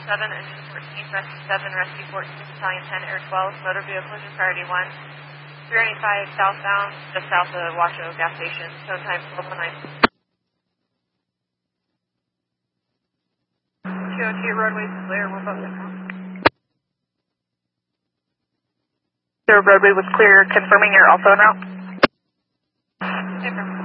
7, engine 14, rescue 7, rescue 14, battalion 10, air 12, motor vehicle engine priority 1, 395 southbound, just south of Washoe gas station, tow time 1209. 202 roadways clear, we're both in now. The roadway was clear, confirming you're also en route. Confirm.